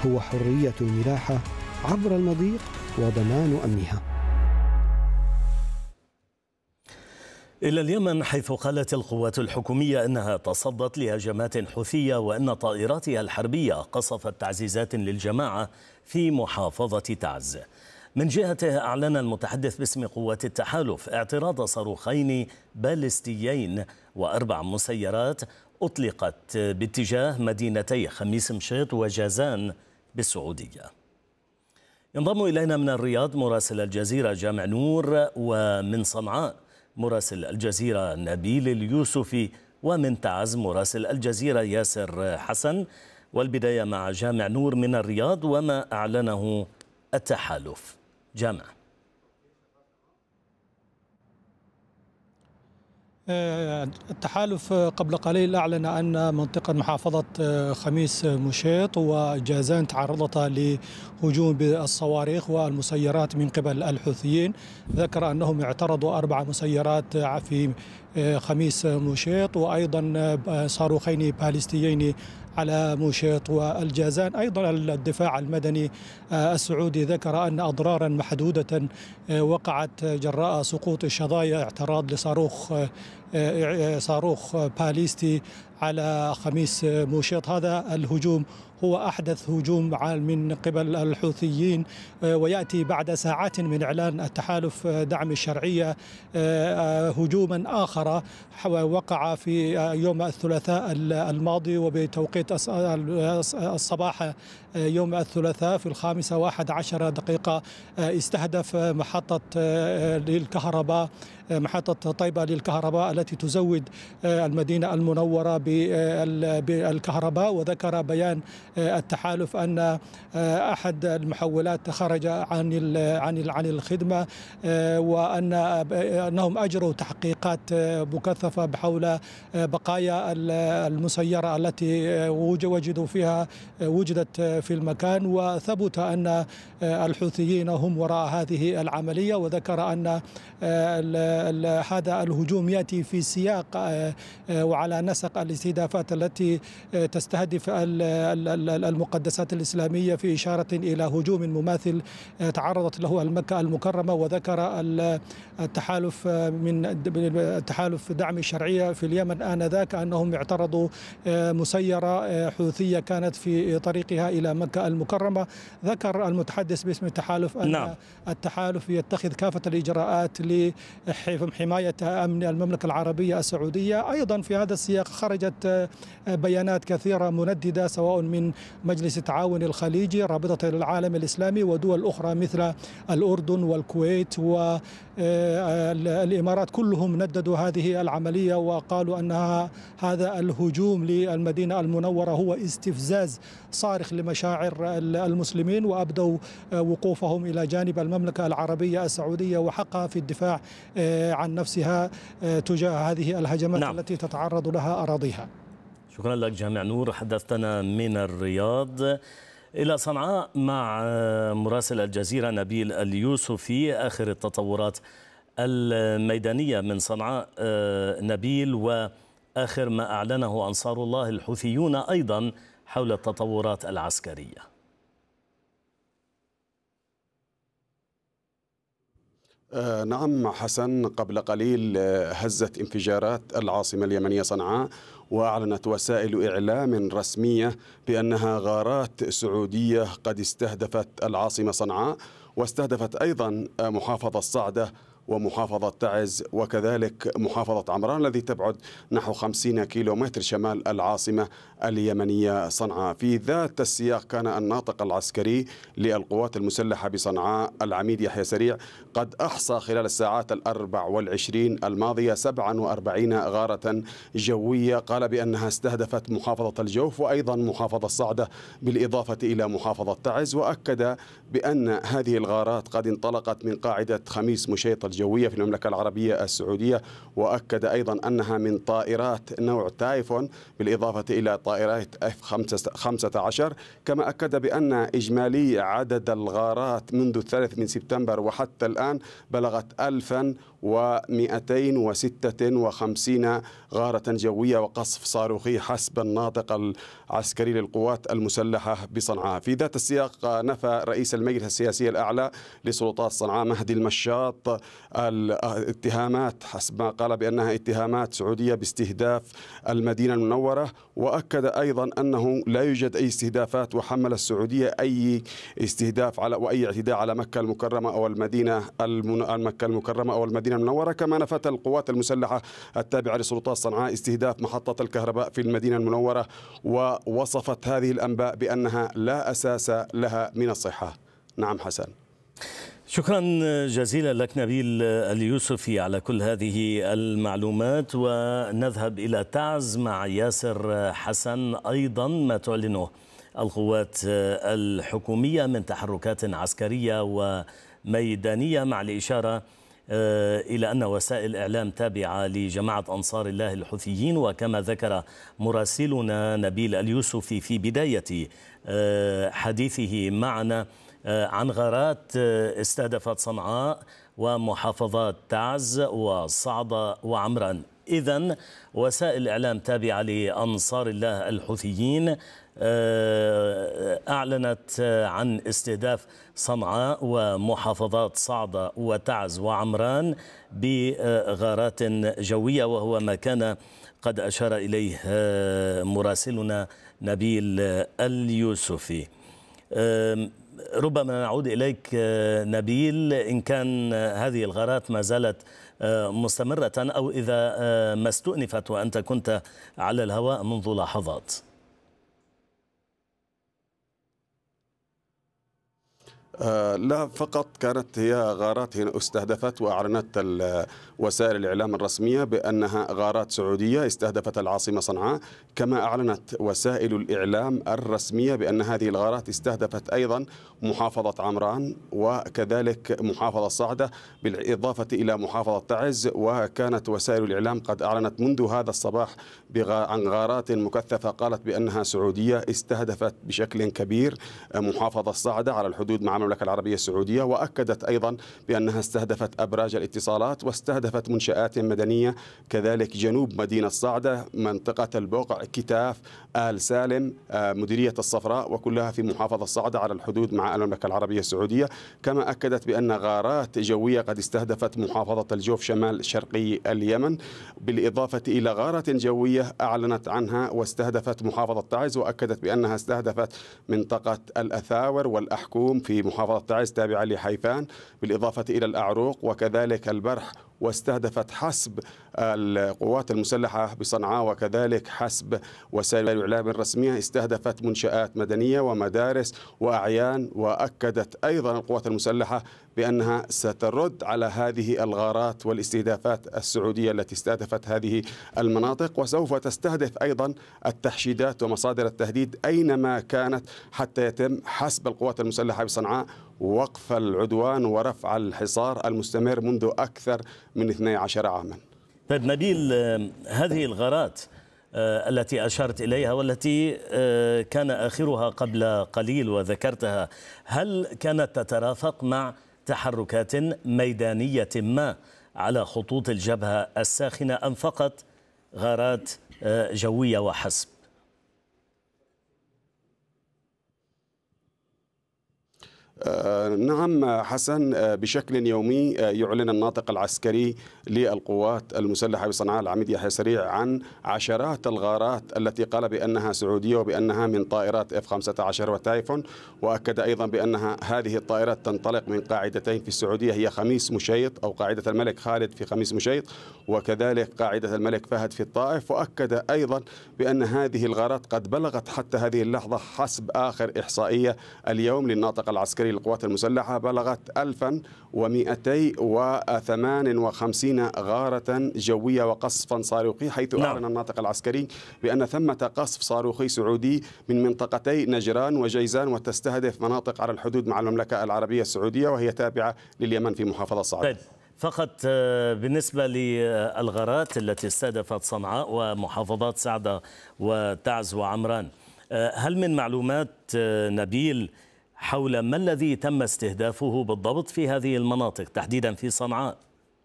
هو حرية الملاحة عبر المضيق وضمان أمنها. إلى اليمن، حيث قالت القوات الحكومية أنها تصدت لهجمات حوثية وأن طائراتها الحربية قصفت تعزيزات للجماعة في محافظة تعز. من جهته، أعلن المتحدث باسم قوات التحالف اعتراض صاروخين باليستيين و4 مسيرات أطلقت باتجاه مدينتي خميس مشيط وجازان بالسعودية. ينضم إلينا من الرياض مراسل الجزيرة جامع نور، ومن صنعاء مراسل الجزيرة نبيل اليوسفي، ومن تعز مراسل الجزيرة ياسر حسن. والبداية مع جامع نور من الرياض وما أعلنه التحالف. جامع. التحالف قبل قليل أعلن أن منطقة محافظة خميس مشيط وجازان تعرضتا لهجوم بالصواريخ والمسيرات من قبل الحوثيين. ذكر أنهم اعترضوا 4 مسيرات في خميس مشيط، وأيضا صاروخين باليستيين على مشيط والجازان. أيضا الدفاع المدني السعودي ذكر أن أضرارا محدودة وقعت جراء سقوط الشظايا اعتراض صاروخ باليستي على خميس مشيط. هذا الهجوم هو أحدث هجوم من قبل الحوثيين، ويأتي بعد ساعات من إعلان التحالف دعم الشرعية هجوما آخر وقع في يوم الثلاثاء الماضي وبتوقيت الصباح يوم الثلاثاء في 5:11 استهدف محطة للكهرباء، محطة طيبة للكهرباء التي تزود المدينة المنورة بالكهرباء. وذكر بيان التحالف أن أحد المحولات خرج عن الخدمة، وأنهم أجروا تحقيقات مكثفة بحول بقايا المسيرة التي وجدت في المكان، وثبت أن الحوثيين هم وراء هذه العملية. وذكر أن هذا الهجوم يأتي في سياق وعلى نسق الاستهدافات التي تستهدف المقدسات الإسلامية، في إشارة إلى هجوم مماثل تعرضت له المكة المكرمة. وذكر التحالف دعم الشرعية في اليمن آنذاك أنهم اعترضوا مسيرة حوثية كانت في طريقها إلى مكة المكرمة. ذكر المتحدث باسم التحالف أن التحالف يتخذ كافة الإجراءات لحماية أمن المملكة العربية السعودية. أيضا في هذا السياق خرجت بيانات كثيرة منددة سواء من مجلس التعاون الخليجي، رابطة العالم الإسلامي، ودول أخرى مثل الأردن والكويت والإمارات، كلهم نددوا هذه العملية وقالوا أن هذا الهجوم للمدينة المنورة هو استفزاز صارخ لمشاعر المسلمين، وأبدوا وقوفهم إلى جانب المملكة العربية السعودية وحقها في الدفاع عن نفسها تجاه هذه الهجمات التي تتعرض لها أراضيها. شكرا لك جامع نور، حدثتنا من الرياض. إلى صنعاء مع مراسل الجزيرة نبيل اليوسفي، آخر التطورات الميدانية من صنعاء. نبيل، وآخر ما أعلنه أنصار الله الحوثيون أيضا حول التطورات العسكرية. نعم حسن، قبل قليل هزت انفجارات العاصمة اليمنية صنعاء، وأعلنت وسائل إعلام رسمية بأنها غارات سعودية قد استهدفت العاصمة صنعاء، واستهدفت أيضا محافظة صعدة ومحافظة تعز وكذلك محافظة عمران الذي تبعد نحو 50 كيلومتر شمال العاصمة اليمنية صنعاء. في ذات السياق كان الناطق العسكري للقوات المسلحة بصنعاء العميد يحيى سريع قد أحصى خلال الساعات 24 الماضية 47 غارة جوية، قال بأنها استهدفت محافظة الجوف وأيضا محافظة صعدة بالإضافة إلى محافظة تعز، وأكد بأن هذه الغارات قد انطلقت من قاعدة خميس مشيط جوية في المملكة العربية السعودية، وأكد أيضا أنها من طائرات نوع تايفون بالإضافة إلى طائرات F-15. كما أكد بأن إجمالي عدد الغارات منذ 3 سبتمبر وحتى الآن بلغت 1256 غارة جوية وقصف صاروخي حسب الناطق العسكري للقوات المسلحة بصنعاء. في ذات السياق نفى رئيس المجلس السياسي الأعلى لسلطات صنعاء مهدي المشاط الاتهامات حسب ما قال بأنها اتهامات سعودية باستهداف المدينة المنورة، وأكد أيضا أنه لا يوجد أي استهدافات، وحمل السعودية أي استهداف وأي اعتداء على مكة المكرمة أو مكة المكرمة أو المدينة المنورة. كما نفت القوات المسلحة التابعة لسلطات صنعاء استهداف محطة الكهرباء في المدينة المنورة، ووصفت هذه الأنباء بأنها لا أساس لها من الصحة. نعم حسن. شكرا جزيلا لك نبيل اليوسفي على كل هذه المعلومات. ونذهب إلى تعز مع ياسر حسن. أيضا ما تعلنه القوات الحكومية من تحركات عسكرية وميدانية، مع الإشارة إلى أن وسائل إعلام تابعة لجماعة أنصار الله الحوثيين، وكما ذكر مراسلنا نبيل اليوسفي في بداية حديثه معنا عن غارات استهدفت صنعاء ومحافظات تعز وصعدة وعمران. إذن وسائل إعلام تابعة لأنصار الله الحوثيين أعلنت عن استهداف صنعاء ومحافظات صعدة وتعز وعمران بغارات جوية، وهو ما كان قد أشار إليه مراسلنا نبيل اليوسفي. ربما نعود إليك نبيل، إن كان هذه الغارات ما زالت مستمرة أو إذا ما استؤنفت وأنت كنت على الهواء منذ لحظات. لا، فقط كانت هي غارات هنا استهدفت، وأعلنت وسائل الإعلام الرسمية بأنها غارات سعودية استهدفت العاصمة صنعاء. كما أعلنت وسائل الإعلام الرسمية بأن هذه الغارات استهدفت أيضا محافظة عمران وكذلك محافظة صعدة بالإضافة إلى محافظة تعز. وكانت وسائل الإعلام قد أعلنت منذ هذا الصباح عن غارات مكثفة قالت بأنها سعودية استهدفت بشكل كبير محافظة صعدة على الحدود مع المملكة العربية السعودية، وأكدت أيضا بأنها استهدفت أبراج الاتصالات واستهدفت منشآت مدنية كذلك جنوب مدينة صعدة، منطقة البقع، كتاف، آل سالم، مديرية الصفراء، وكلها في محافظة صعدة على الحدود مع المملكة العربية السعودية. كما أكدت بأن غارات جوية قد استهدفت محافظة الجوف شمال شرقي اليمن، بالإضافة إلى غارة جوية أعلنت عنها واستهدفت محافظة تعز، وأكدت بأنها استهدفت منطقة الأثاور والأحكوم في محافظة تعز تابعة لحيفان، بالإضافة إلى الأعروق وكذلك البرح، واستهدفت حسب القوات المسلحة بصنعاء وكذلك حسب وسائل الإعلام الرسمية استهدفت منشآت مدنية ومدارس وأعيان. وأكدت أيضا القوات المسلحة بأنها سترد على هذه الغارات والاستهدافات السعودية التي استهدفت هذه المناطق، وسوف تستهدف أيضا التحشيدات ومصادر التهديد أينما كانت، حتى يتم حسب القوات المسلحة بصنعاء وقف العدوان ورفع الحصار المستمر منذ أكثر من 12 عاما. طيب نبيل، هذه الغارات التي أشرت إليها والتي كان آخرها قبل قليل وذكرتها، هل كانت تترافق مع تحركات ميدانية ما على خطوط الجبهة الساخنة أم فقط غارات جوية وحسب؟ نعم حسن، بشكل يومي يعلن الناطق العسكري للقوات المسلحة بصنعاء العميد يحيى سريع عن عشرات الغارات التي قال بأنها سعودية وبأنها من طائرات F-15 وتايفون. وأكد أيضا بأنها هذه الطائرات تنطلق من قاعدتين في السعودية، هي خميس مشيط أو قاعدة الملك خالد في خميس مشيط، وكذلك قاعدة الملك فهد في الطائف. وأكد أيضا بأن هذه الغارات قد بلغت حتى هذه اللحظة حسب آخر إحصائية اليوم للناطق العسكري للقوات المسلحة بلغت 1258 غارة جوية وقصفا صاروخي، حيث أعلن الناطق العسكري بأن ثمة قصف صاروخي سعودي من منطقتي نجران وجيزان، وتستهدف مناطق على الحدود مع المملكة العربية السعودية وهي تابعة لليمن في محافظة صعدة. فقط بالنسبة للغارات التي استهدفت صنعاء ومحافظات سعدة وتعز وعمران، هل من معلومات نبيل حول ما الذي تم استهدافه بالضبط في هذه المناطق تحديدا في صنعاء؟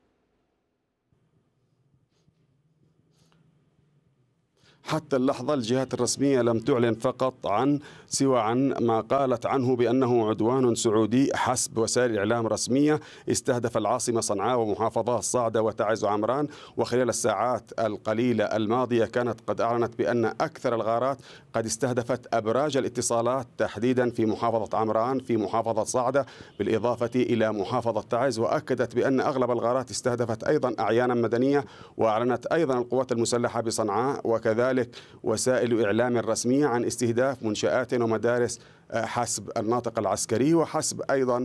حتى اللحظة الجهات الرسمية لم تعلن فقط سوى عن ما قالت عنه بأنه عدوان سعودي حسب وسائل إعلام رسمية استهدف العاصمة صنعاء ومحافظات صعدة وتعز وعمران. وخلال الساعات القليلة الماضية كانت قد أعلنت بأن أكثر الغارات قد استهدفت أبراج الاتصالات تحديدا في محافظة عمران، في محافظة صعدة، بالإضافة إلى محافظة تعز. وأكدت بأن أغلب الغارات استهدفت أيضا أعيانا مدنية. وأعلنت أيضا القوات المسلحة بصنعاء وكذلك وسائل إعلام رسمية عن استهداف منشآت ومدارس حسب الناطق العسكري وحسب أيضا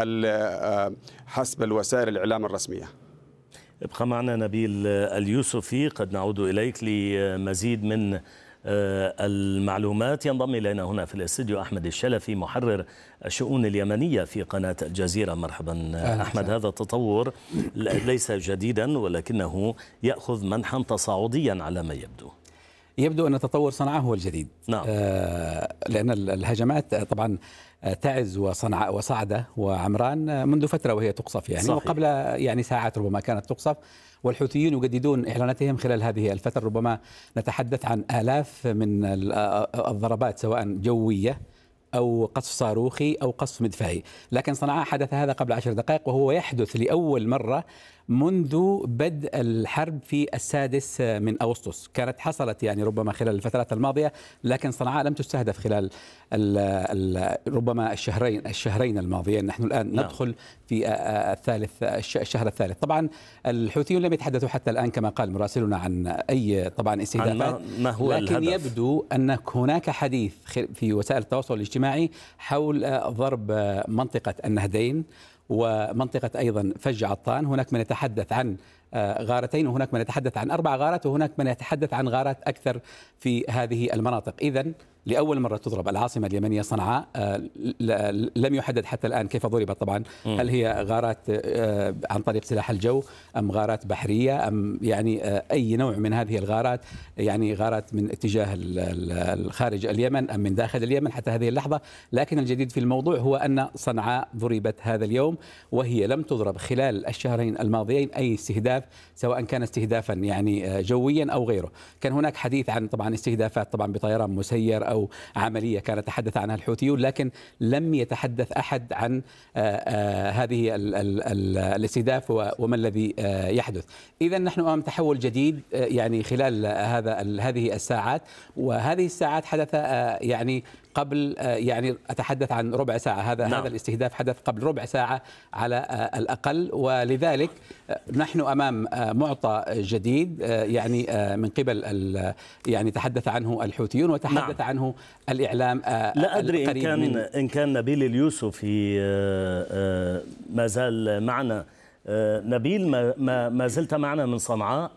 حسب الوسائل الإعلام الرسمية. ابقى معنا نبيل اليوسفي، قد نعود إليك لمزيد من المعلومات. ينضم إلينا هنا في الاستوديو أحمد الشلفي محرر الشؤون اليمنية في قناة الجزيرة. مرحبا أحمد. هذا التطور ليس جديدا ولكنه يأخذ منحا تصاعديا على ما يبدو أن تطور صنعاء هو الجديد. نعم. لأن الهجمات طبعا تعز وصنعاء وصعدة وعمران منذ فترة وهي تقصف يعني، صحيح. وقبل يعني ساعات ربما كانت تقصف، والحوثيين يجددون إعلاناتهم خلال هذه الفترة. ربما نتحدث عن آلاف من الضربات سواء جوية أو قصف صاروخي أو قصف مدفعي. لكن صنعاء حدث هذا قبل 10 دقائق، وهو يحدث لأول مرة منذ بدء الحرب في 6 من أغسطس. كانت حصلت يعني ربما خلال الفترات الماضية، لكن صنعاء لم تستهدف خلال ربما الشهرين الماضيين. نحن الآن ندخل في الشهر الثالث. طبعا الحوثيون لم يتحدثوا حتى الآن كما قال مراسلنا عن أي طبعا استهدافات، ما هو لكن الهدف؟ يبدو أن هناك حديث في وسائل التواصل الاجتماعي حول ضرب منطقة النهدين ومنطقة أيضا فج عطان. هناك من يتحدث عن غارتين، وهناك من يتحدث عن 4 غارات، وهناك من يتحدث عن غارات أكثر في هذه المناطق. إذن لأول مرة تضرب العاصمة اليمنية صنعاء. لم يحدد حتى الآن كيف ضربت طبعا، هل هي غارات عن طريق سلاح الجو أم غارات بحرية أم يعني أي نوع من هذه الغارات، يعني غارات من اتجاه خارج اليمن أم من داخل اليمن حتى هذه اللحظة. لكن الجديد في الموضوع هو أن صنعاء ضربت هذا اليوم، وهي لم تضرب خلال الشهرين الماضيين أي استهداف، سواء كان استهدافا يعني جويا أو غيره. كان هناك حديث عن طبعا استهدافات طبعا بطيران مسير أو عملية كانت يتحدث عنها الحوثيون، لكن لم يتحدث أحد عن هذه الاستهداف وما الذي يحدث. إذا نحن أمام تحول جديد يعني خلال هذه الساعات، وهذه الساعات حدث يعني قبل يعني أتحدث عن ربع ساعة. هذا الاستهداف حدث قبل ربع ساعة على الأقل، ولذلك نحن أمام معطى جديد يعني من قبل يعني تحدث عنه الحوثيون وتحدث عنه الإعلام. لا أدري إن كان نبيل اليوسفي ما زال معنا. نبيل، ما زلت معنا من صنعاء؟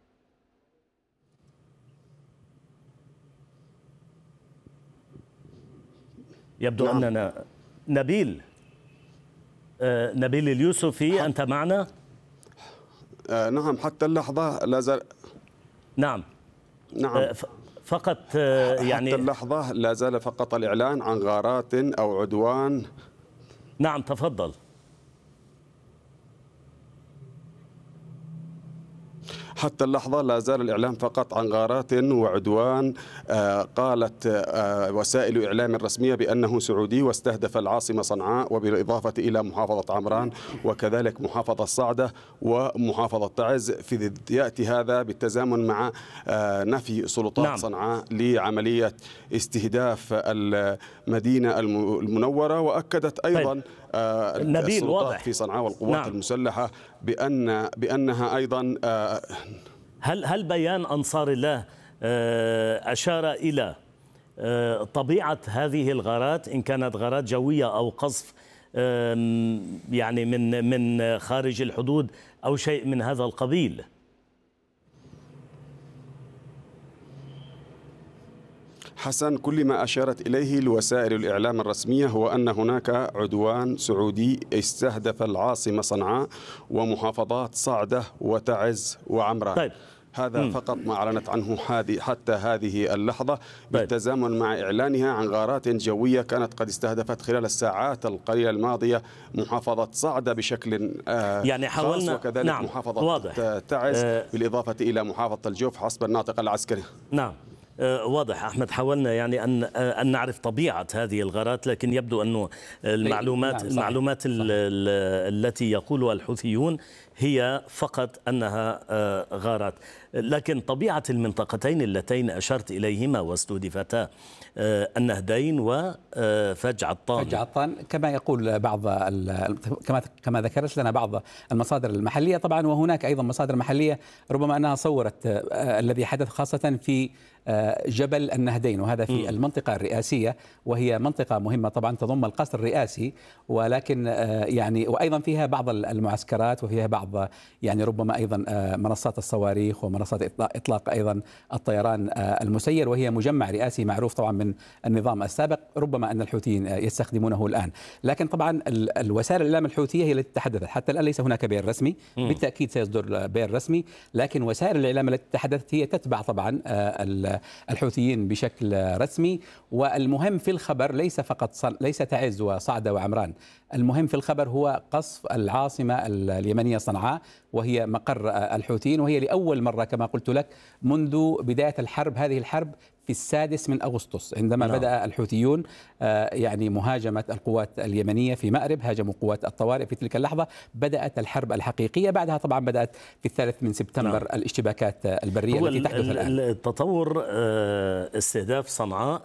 يبدو أننا نبيل اليوسفي، أنت معنا؟ نعم، حتى اللحظة لا زال. نعم. فقط يعني حتى اللحظة لا زال فقط الإعلان عن غارات أو عدوان. نعم، تفضل. حتى اللحظة لا زال الإعلام فقط عن غارات وعدوان. قالت وسائل إعلام رسمية بأنه سعودي واستهدف العاصمة صنعاء وبالإضافة إلى محافظة عمران وكذلك محافظة صعدة ومحافظة تعز. يأتي هذا بالتزامن مع نفي سلطات صنعاء لعملية استهداف المدينة المنورة. وأكدت أيضا السلطات في صنعاء والقوات المسلحة بأنها أيضا هل بيان أنصار الله أشار إلى طبيعة هذه الغارات، إن كانت غارات جوية أو قصف يعني من خارج الحدود أو شيء من هذا القبيل؟ حسن، كل ما أشارت إليه الوسائل الإعلام الرسمية هو أن هناك عدوان سعودي استهدف العاصمة صنعاء ومحافظات صعدة وتعز وعمران. طيب. هذا فقط ما أعلنت عنه حتى هذه اللحظة، بالتزامن مع إعلانها عن غارات جوية كانت قد استهدفت خلال الساعات القليلة الماضية محافظة صعدة بشكل يعني خاص، وكذلك نعم. محافظة واضح. تعز بالإضافة إلى محافظة الجوف حسب الناطق العسكري. نعم. واضح أحمد. حاولنا يعني أن نعرف طبيعة هذه الغارات، لكن يبدو أنه المعلومات التي يقولها الحوثيون هي فقط أنها غارات. لكن طبيعة المنطقتين اللتين أشرت إليهما واستهدفتا النهدين وفج عطان، فج عطان كما يقول بعض كما ذكرت لنا بعض المصادر المحلية طبعا، وهناك أيضا مصادر محلية ربما أنها صورت الذي حدث خاصة في جبل النهدين، وهذا في المنطقة الرئاسية، وهي منطقة مهمة طبعا تضم القصر الرئاسي، ولكن يعني وأيضا فيها بعض المعسكرات وفيها بعض يعني ربما أيضا منصات الصواريخ ومنصات إطلاق أيضا الطيران المسير، وهي مجمع رئاسي معروف طبعا من النظام السابق، ربما أن الحوثيين يستخدمونه الآن. لكن طبعا الوسائل الإعلام الحوثية هي التي تحدثت، حتى الآن ليس هناك بيان رسمي، بالتأكيد سيصدر بيان رسمي، لكن وسائل الإعلام التي تحدثت هي تتبع طبعا الحوثيين بشكل رسمي. والمهم في الخبر ليس تعز وصعدة وعمران، المهم في الخبر هو قصف العاصمة اليمنية صنعاء، وهي مقر الحوثيين، وهي لأول مرة كما قلت لك منذ بداية الحرب، هذه الحرب في 6 من أغسطس عندما بدأ الحوثيون يعني مهاجمة القوات اليمنية في مأرب، هاجموا قوات الطوارئ في تلك اللحظة، بدأت الحرب الحقيقية. بعدها طبعا بدأت في 3 من سبتمبر الاشتباكات البرية التي تحدث الآن. التطور استهداف صنعاء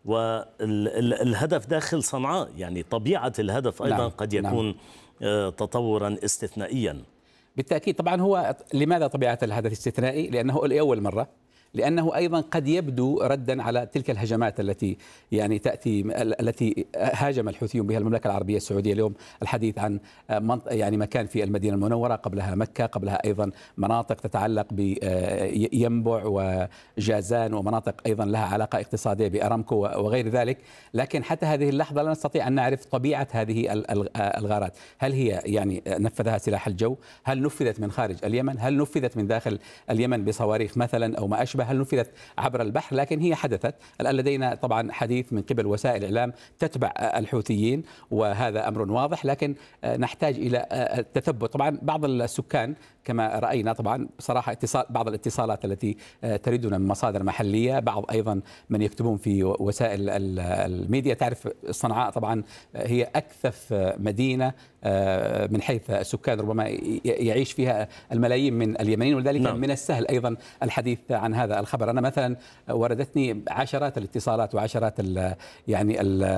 والهدف داخل صنعاء، يعني طبيعة الهدف أيضا قد يكون تطورا استثنائيا. بالتأكيد طبعا. هو لماذا طبيعة الهدف استثنائي؟ لأنه لأول مرة، لأنه أيضا قد يبدو ردا على تلك الهجمات التي يعني التي هاجم الحوثيون بها المملكة العربية السعودية. اليوم الحديث عن يعني مكان في المدينة المنورة، قبلها مكة، قبلها أيضا مناطق تتعلق بينبع وجازان، ومناطق أيضا لها علاقة اقتصادية بأرامكو وغير ذلك. لكن حتى هذه اللحظة لا نستطيع أن نعرف طبيعة هذه الغارات، هل هي يعني نفذها سلاح الجو، هل نفذت من خارج اليمن، هل نفذت من داخل اليمن بصواريخ مثلا أو ما أشبه، هل نفذت عبر البحر. لكن هي حدثت. الآن لدينا طبعا حديث من قبل وسائل الإعلام تتبع الحوثيين، وهذا أمر واضح، لكن نحتاج إلى التثبت. طبعا بعض السكان كما رأينا طبعا بصراحة بعض الاتصالات التي تردنا من مصادر محلية، بعض أيضا من يكتبون في وسائل الميديا. تعرف صنعاء طبعا هي أكثف مدينة من حيث السكان، ربما يعيش فيها الملايين من اليمنيين، ولذلك من السهل أيضا الحديث عن هذا الخبر. أنا مثلا وردتني عشرات الاتصالات وعشرات يعني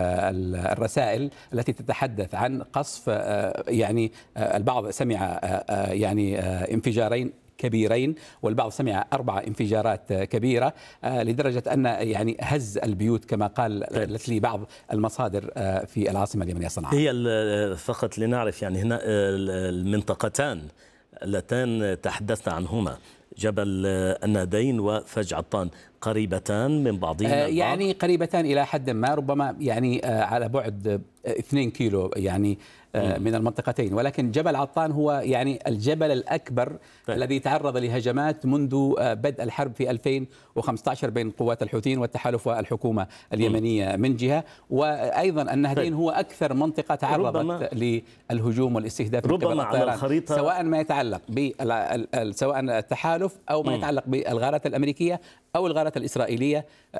الرسائل التي تتحدث عن قصف، يعني البعض سمع يعني انفجارين كبيرين، والبعض سمع 4 انفجارات كبيرة، لدرجة أن يعني هز البيوت كما قالت لي بعض المصادر في العاصمة اليمنية صنعاء. هي فقط لنعرف يعني هنا المنطقتان اللتان تحدثنا عنهما، جبل النهدين وفج عطان، قريبتان من بعضهما البعض؟ يعني قريبتان إلى حد ما، ربما يعني على بعد 2 كيلو يعني من المنطقتين، ولكن جبل عطان هو يعني الجبل الأكبر الذي تعرض لهجمات منذ بدء الحرب في 2015 بين قوات الحوثيين والتحالف والحكومة اليمنية من جهة، وأيضا النهدين هو أكثر منطقة تعرضت للهجوم والاستهداف من قبل الطيران، سواء ما يتعلق سواء التحالف أو ما يتعلق بالغارات الأمريكية أو الغارات الإسرائيلية.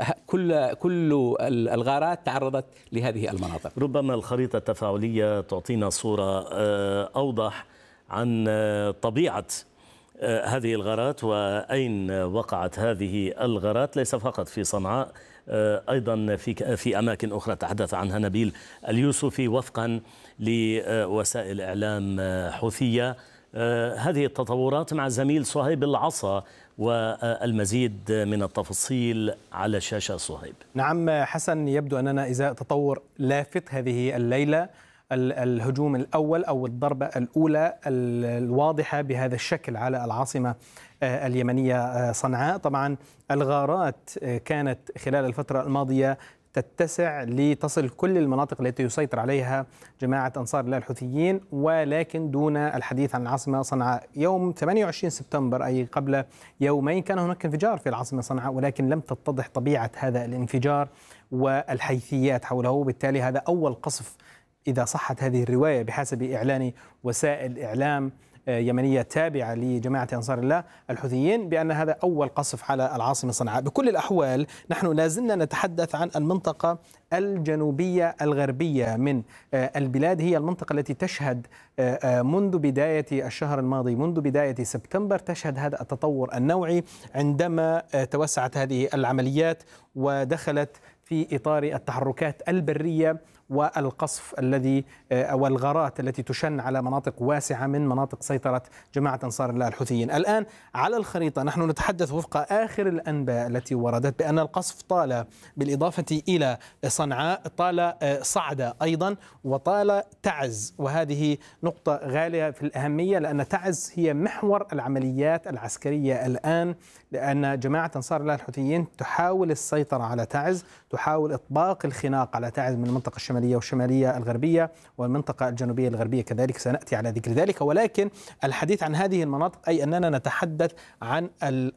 كل الغارات تعرضت لهذه المناطق. ربما الخريطة التفاعلية تعطينا صورة أوضح عن طبيعة هذه الغارات وأين وقعت هذه الغارات، ليس فقط في صنعاء، أيضا في أماكن أخرى تحدث عنها نبيل اليوسفي وفقا لوسائل إعلام حوثية. هذه التطورات مع زميل صهيب العصا والمزيد من التفاصيل على الشاشة. صهيب. نعم حسن، يبدو أننا إزاء تطور لافت هذه الليلة الهجوم الأول أو الضربة الأولى الواضحة بهذا الشكل على العاصمة اليمنية صنعاء. طبعا الغارات كانت خلال الفترة الماضية تتسع لتصل كل المناطق التي يسيطر عليها جماعة أنصار الله الحوثيين، ولكن دون الحديث عن العاصمة صنعاء. يوم 28 سبتمبر أي قبل يومين كان هناك انفجار في العاصمة صنعاء، ولكن لم تتضح طبيعة هذا الانفجار والحيثيات حوله، وبالتالي هذا أول قصف إذا صحت هذه الرواية بحسب إعلان وسائل إعلام يمنية تابعة لجماعة أنصار الله الحوثيين بأن هذا أول قصف على العاصمة صنعاء. بكل الأحوال نحن لازلنا نتحدث عن المنطقة الجنوبية الغربية من البلاد، هي المنطقة التي تشهد منذ بداية الشهر الماضي، منذ بداية سبتمبر، تشهد هذا التطور النوعي عندما توسعت هذه العمليات ودخلت في إطار التحركات البرية والقصف الذي أو الغارات التي تشن على مناطق واسعة من مناطق سيطرة جماعة أنصار الله الحوثيين. الآن على الخريطة نحن نتحدث وفق آخر الأنباء التي وردت بأن القصف طال بالإضافة إلى صنعاء، طال صعدة أيضا وطال تعز، وهذه نقطة غالية في الأهمية لأن تعز هي محور العمليات العسكرية الآن، لأن جماعة أنصار الله الحوثيين تحاول السيطرة على تعز، تحاول إطباق الخناق على تعز من المنطقة الشمالية والشمالية الغربية والمنطقة الجنوبية الغربية كذلك، سنأتي على ذكر ذلك. ولكن الحديث عن هذه المناطق أي أننا نتحدث عن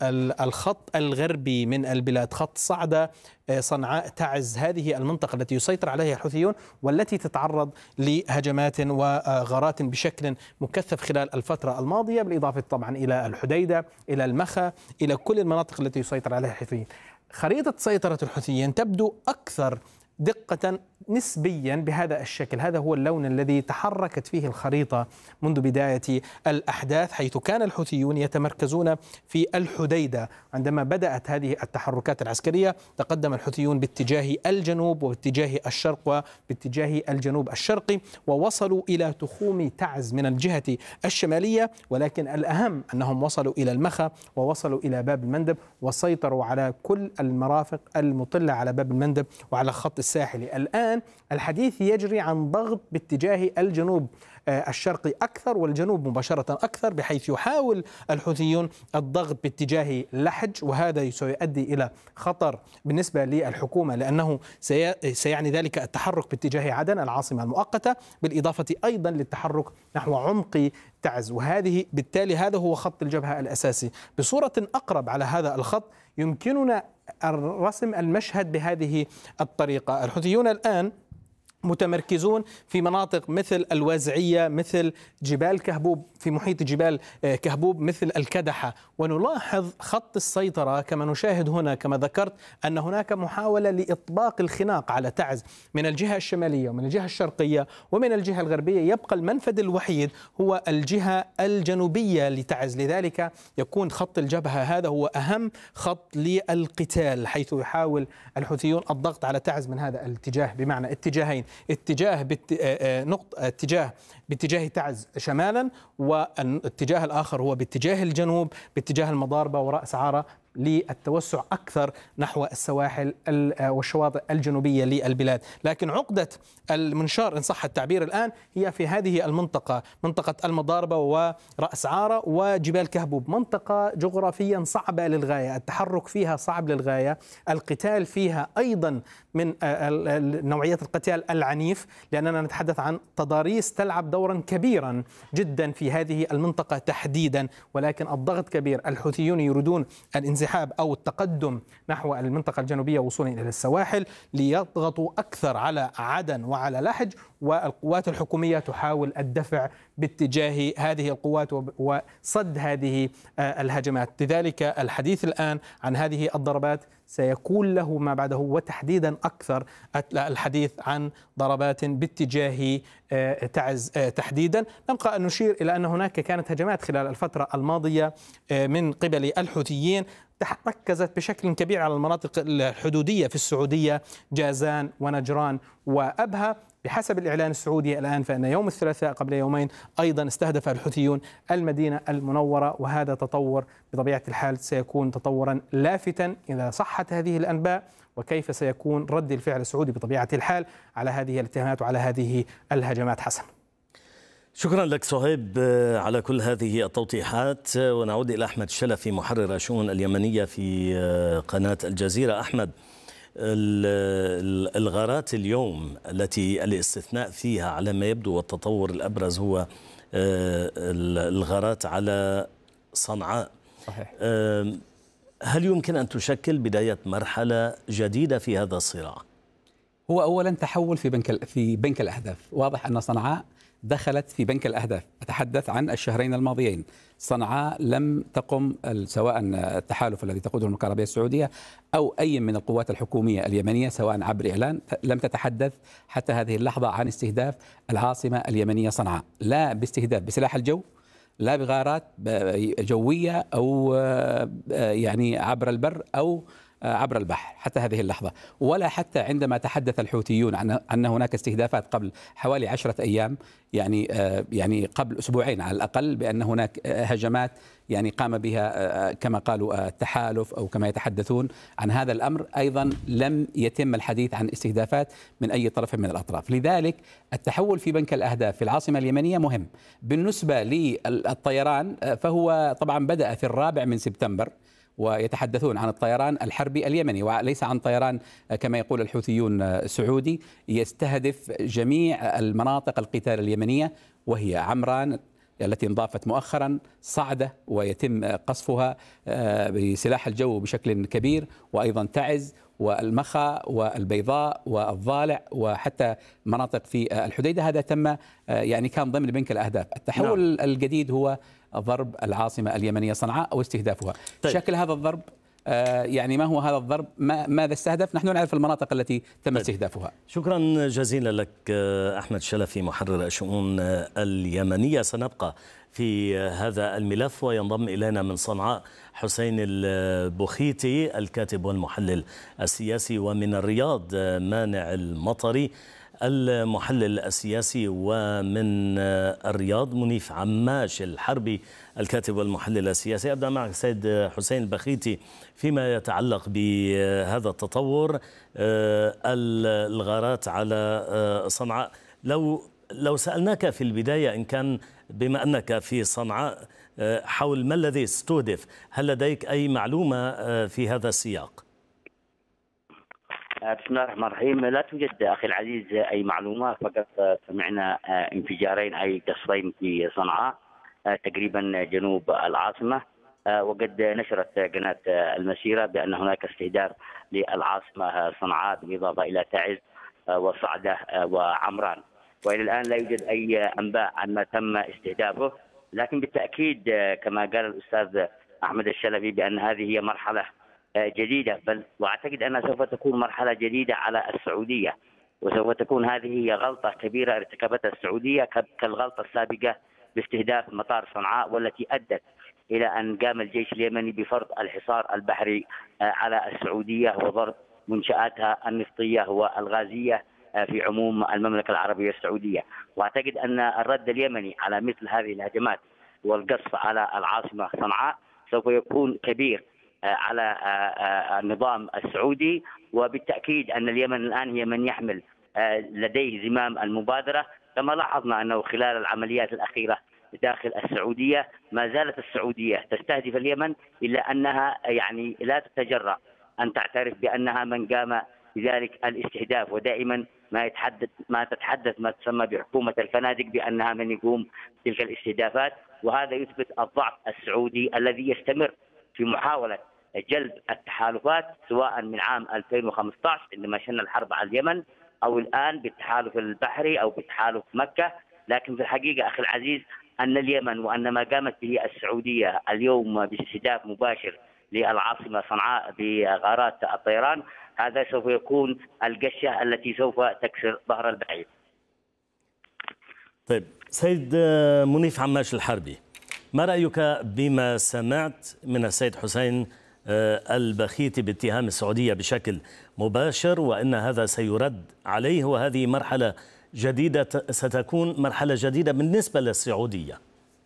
الخط الغربي من البلاد، خط صعدة صنعاء تعز، هذه المنطقة التي يسيطر عليها الحوثيون والتي تتعرض لهجمات وغارات بشكل مكثف خلال الفترة الماضية، بالإضافة طبعا إلى الحديدة، إلى المخا، إلى كل المناطق التي يسيطر عليها الحوثيين. خريطة سيطرة الحوثيين تبدو أكثر دقة نسبيا بهذا الشكل، هذا هو اللون الذي تحركت فيه الخريطة منذ بداية الأحداث، حيث كان الحوثيون يتمركزون في الحديدة. عندما بدأت هذه التحركات العسكرية تقدم الحوثيون باتجاه الجنوب وباتجاه الشرق وباتجاه الجنوب الشرقي، ووصلوا إلى تخوم تعز من الجهة الشمالية، ولكن الأهم أنهم وصلوا إلى المخا ووصلوا إلى باب المندب وسيطروا على كل المرافق المطلة على باب المندب وعلى الخط الساحلي. الآن الحديث يجري عن ضغط باتجاه الجنوب الشرقي أكثر والجنوب مباشرة أكثر، بحيث يحاول الحوثيون الضغط باتجاه لحج، وهذا سيؤدي إلى خطر بالنسبة للحكومة لأنه سيعني ذلك التحرك باتجاه عدن العاصمة المؤقتة، بالإضافة أيضا للتحرك نحو عمق تعز، وهذه بالتالي هذا هو خط الجبهة الأساسي. بصورة أقرب على هذا الخط يمكننا الرسم المشهد بهذه الطريقة. الحوثيون الآن متمركزون في مناطق مثل الوازعية، مثل جبال كهبوب، في محيط جبال كهبوب، مثل الكدحة، ونلاحظ خط السيطرة كما نشاهد هنا كما ذكرت أن هناك محاولة لإطباق الخناق على تعز من الجهة الشمالية ومن الجهة الشرقية ومن الجهة الغربية. يبقى المنفذ الوحيد هو الجهة الجنوبية لتعز، لذلك يكون خط الجبهة هذا هو أهم خط للقتال، حيث يحاول الحوثيون الضغط على تعز من هذا الاتجاه، بمعنى اتجاهين، اتجاه باتجاه تعز شمالا، والاتجاه الآخر هو باتجاه الجنوب باتجاه المضاربة ورأس عارة للتوسع أكثر نحو السواحل والشواطئ الجنوبية للبلاد. لكن عقدة المنشار إن صح التعبير الآن هي في هذه المنطقة، منطقة المضاربة ورأس عارة وجبال كهبوب، منطقة جغرافيا صعبة للغاية، التحرك فيها صعب للغاية، القتال فيها أيضا من نوعية القتال العنيف، لأننا نتحدث عن تضاريس تلعب دورا كبيرا جدا في هذه المنطقة تحديدا، ولكن الضغط كبير. الحوثيون يريدون الانسحاب أو التقدم نحو المنطقة الجنوبية وصولا إلى السواحل ليضغطوا أكثر على عدن وعلى لحج، والقوات الحكومية تحاول الدفع باتجاه هذه القوات وصد هذه الهجمات. لذلك الحديث الآن عن هذه الضربات سيكون له ما بعده، وتحديدا أكثر الحديث عن ضربات باتجاه تعز تحديدا. نبقى أن نشير إلى أن هناك كانت هجمات خلال الفترة الماضية من قبل الحوثيين ركزت بشكل كبير على المناطق الحدودية في السعودية، جازان ونجران وأبها، بحسب الإعلان السعودي الآن فإن يوم الثلاثاء قبل يومين أيضا استهدف الحوثيون المدينة المنورة، وهذا تطور بطبيعة الحال سيكون تطورا لافتا إذا صحت هذه الأنباء، وكيف سيكون رد الفعل السعودي بطبيعة الحال على هذه الاتهامات وعلى هذه الهجمات. حسن، شكرا لك صهيب على كل هذه التوضيحات. ونعود إلى أحمد الشلفي محرر الشؤون اليمنية في قناة الجزيرة. أحمد، الغارات اليوم التي الاستثناء فيها على ما يبدو والتطور الأبرز هو الغارات على صنعاء. صحيح. هل يمكن أن تشكل بداية مرحلة جديدة في هذا الصراع؟ هو أولا تحول في بنك الأهداف. واضح أن صنعاء دخلت في بنك الأهداف. أتحدث عن الشهرين الماضيين. صنعاء لم تقم سواء التحالف الذي تقوده المملكة العربية السعودية أو أي من القوات الحكومية اليمنية سواء عبر إعلان، لم تتحدث حتى هذه اللحظة عن استهداف العاصمة اليمنية صنعاء، لا باستهداف بسلاح الجو، لا بغارات جوية أو يعني عبر البر أو عبر البحر حتى هذه اللحظة، ولا حتى عندما تحدث الحوثيون عن أن هناك استهدافات قبل حوالي 10 أيام، يعني قبل أسبوعين على الأقل، بأن هناك هجمات يعني قام بها كما قالوا التحالف أو كما يتحدثون عن هذا الأمر. أيضا لم يتم الحديث عن استهدافات من أي طرف من الأطراف. لذلك التحول في بنك الأهداف في العاصمة اليمنية مهم. بالنسبة للطيران فهو طبعا بدأ في 4 سبتمبر، ويتحدثون عن الطيران الحربي اليمني وليس عن طيران كما يقول الحوثيون سعودي، يستهدف جميع المناطق القتال اليمنية، وهي عمران التي انضافت مؤخرا، صعدة ويتم قصفها بسلاح الجو بشكل كبير، وأيضا تعز والمخا والبيضاء والضالع وحتى مناطق في الحديدة. هذا تم يعني كان ضمن بنك الأهداف. التحول الجديد هو ضرب العاصمة اليمنية صنعاء أو استهدافها. طيب. شكل هذا الضرب يعني ما هو هذا الضرب؟ ماذا استهدف؟ نحن نعرف المناطق التي تم استهدافها. شكرا جزيلا لك أحمد الشلفي محرر الشؤون اليمنية. سنبقى في هذا الملف وينضم إلينا من صنعاء حسين البخيتي الكاتب والمحلل السياسي، ومن الرياض مانع المطري المحلل السياسي، ومن الرياض منيف عماش الحربي الكاتب والمحلل السياسي. أبدأ معك سيد حسين البخيتي فيما يتعلق بهذا التطور الغارات على صنعاء. لو سألناك في البداية إن كان بما أنك في صنعاء حول ما الذي استهدف، هل لديك أي معلومة في هذا السياق؟ بسم الله الرحمن الرحيم. لا توجد أخي العزيز أي معلومة، فقط سمعنا انفجارين أي قصفين في صنعاء تقريبا جنوب العاصمة، وقد نشرت قناة المسيرة بأن هناك استهداف للعاصمة صنعاء بالإضافة إلى تعز وصعدة وعمران، وإلى الآن لا يوجد أي أنباء عن ما تم استهدافه. لكن بالتأكيد كما قال الأستاذ أحمد الشلفي بأن هذه هي مرحلة جديدة، بل وأعتقد أنها سوف تكون مرحلة جديدة على السعودية، وسوف تكون هذه هي غلطة كبيرة ارتكبتها السعودية كالغلطة السابقة باستهداف مطار صنعاء، والتي أدت إلى أن قام الجيش اليمني بفرض الحصار البحري على السعودية وضرب منشآتها النفطية والغازية في عموم المملكة العربية السعودية. وأعتقد أن الرد اليمني على مثل هذه الهجمات والقصف على العاصمة صنعاء سوف يكون كبير على النظام السعودي، وبالتأكيد أن اليمن الآن هي من يحمل لديه زمام المبادرة، كما لاحظنا أنه خلال العمليات الأخيرة داخل السعودية ما زالت السعودية تستهدف اليمن، إلا أنها يعني لا تتجرأ أن تعترف بأنها من قام بذلك الاستهداف، ودائما ما تتحدث ما تسمى بحكومة الفنادق بأنها من يقوم تلك الاستهدافات. وهذا يثبت الضعف السعودي الذي يستمر في محاولة جلب التحالفات، سواء من عام 2015 عندما شن الحرب على اليمن، أو الآن بالتحالف البحري أو بتحالف مكة. لكن في الحقيقة أخي العزيز أن اليمن وأن ما قامت به السعودية اليوم باستهداف مباشر للعاصمة صنعاء بغارات الطيران، هذا سوف يكون القشة التي سوف تكسر ظهر البعير. طيب سيد منيف عماش الحربي، ما رأيك بما سمعت من السيد حسين البخيتي باتهام السعودية بشكل مباشر، وأن هذا سيرد عليه وهذه مرحلة جديدة ستكون مرحلة جديدة بالنسبة للسعودية؟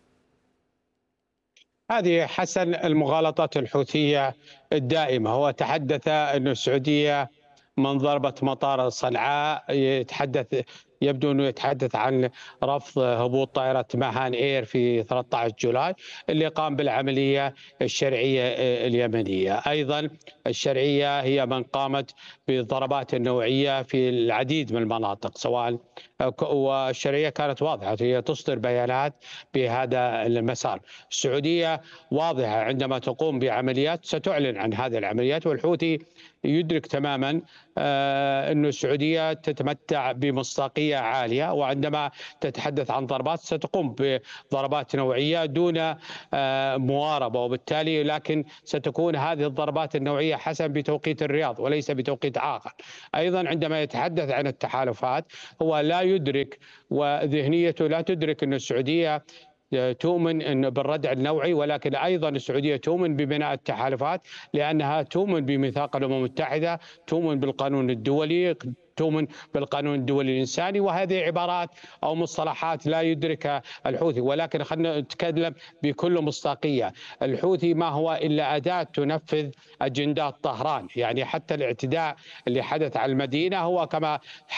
هذه حسن المغالطات الحوثية الدائمة. هو تحدث أن السعودية من ضربة مطار صنعاء، يبدو أنه يتحدث عن رفض هبوط طائرة ماهان إير في 13 جولاي اللي قام بالعملية الشرعية اليمنية. أيضا الشرعية هي من قامت بالضربات النوعية في العديد من المناطق، والشرعية كانت واضحة، هي تصدر بيانات بهذا المسار. السعودية واضحة عندما تقوم بعمليات ستعلن عن هذه العمليات، والحوثي يدرك تماما أن السعودية تتمتع بمصداقية عالية، وعندما تتحدث عن ضربات ستقوم بضربات نوعية دون مواربة، وبالتالي لكن ستكون هذه الضربات النوعية حسب بتوقيت الرياض وليس بتوقيت آخر. أيضا عندما يتحدث عن التحالفات هو لا يدرك، وذهنيته لا تدرك أن السعودية تؤمن إن بالردع النوعي، ولكن أيضا السعودية تؤمن ببناء التحالفات لأنها تؤمن بميثاق الأمم المتحدة، تؤمن بالقانون الدولي، تؤمن بالقانون الدولي الإنساني، وهذه عبارات أو مصطلحات لا يدركها الحوثي. ولكن خلينا نتكلم بكل مصداقية، الحوثي ما هو إلا أداة تنفذ أجندات طهران. يعني حتى الاعتداء اللي حدث على المدينة هو كما